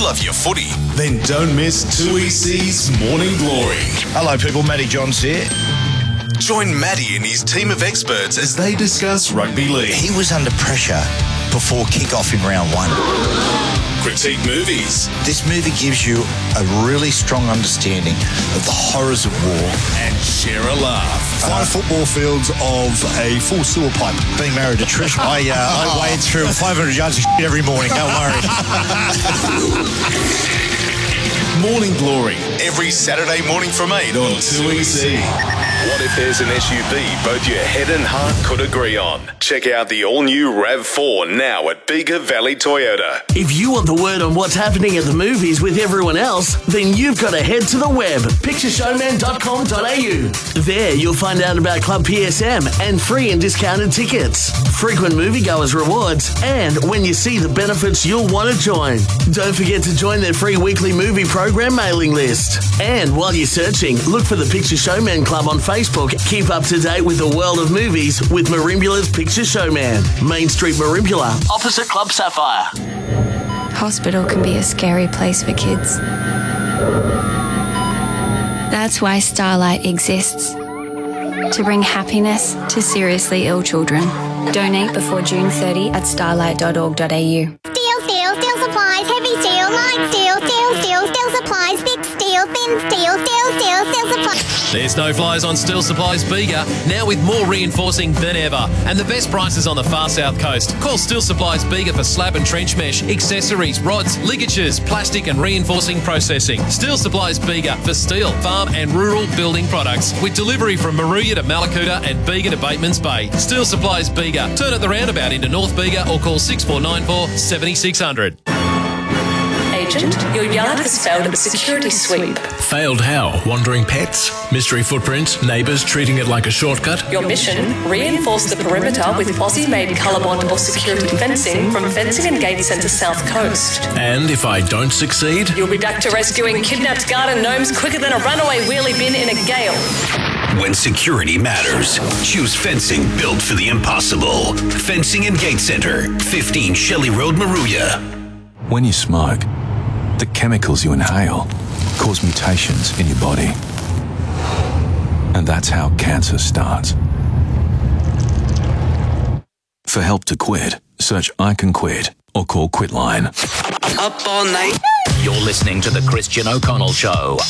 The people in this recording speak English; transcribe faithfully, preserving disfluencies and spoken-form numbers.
love your footy? Then don't miss two E C's Morning Glory. Hello people, Matty Johns here. Join Matty and his team of experts as they discuss rugby league. He was under pressure before kick-off in round one. Critique movies. This movie gives you a really strong understanding of the horrors of war. And share a laugh. Five football fields of a full sewer pipe. Being married to Trish, I, uh, I wade through five hundred yards of shit every morning, don't worry. Morning Glory, every Saturday morning from eight on two E C. What if there's an S U V both your head and heart could agree on? Check out the all-new RAV four now at Bega Valley Toyota. If you want the word on what's happening at the movies with everyone else, then you've got to head to the web, picture showman dot com dot a u. There you'll find out about Club P S M and free and discounted tickets, frequent moviegoers rewards, and when you see the benefits you'll want to join. Don't forget to join their free weekly movie program mailing list. And while you're searching, look for the Picture Showman Club on Facebook. Keep up to date with the world of movies with Marimbula's Picture Showman. Main Street Marimbula, opposite Club Sapphire. Hospital can be a scary place for kids. That's why Starlight exists. To bring happiness to seriously ill children. Donate before June thirtieth at starlight dot org dot a u. Steel, steel, steel supplies, heavy steel, light steel, steel, steel, steel supplies, thick steel, thin steel, steel, steel, steel supplies. There's no flies on Steel Supplies Bega, now with more reinforcing than ever. And the best prices on the far south coast. Call Steel Supplies Bega for slab and trench mesh, accessories, rods, ligatures, plastic and reinforcing processing. Steel Supplies Bega for steel, farm and rural building products. With delivery from Maruya to Malakuta and Bega to Bateman's Bay. Steel Supplies Bega. Turn at the roundabout into North Bega or call six four nine four, seven six zero zero. Agent, your yard has failed a security sweep. Failed how? Wandering pets? Mystery footprints? Neighbours treating it like a shortcut? Your mission, reinforce the perimeter with Aussie-made colour-bond or security fencing from Fencing and Gate Centre South Coast. And if I don't succeed? You'll be back to rescuing kidnapped garden gnomes quicker than a runaway wheelie bin in a gale. When security matters, choose fencing built for the impossible. Fencing and Gate Centre, fifteen Shelley Road, Maruya. When you smoke, the chemicals you inhale cause mutations in your body. And that's how cancer starts. For help to quit, search I Can Quit or call Quitline. Up all night. You're listening to The Christian O'Connell Show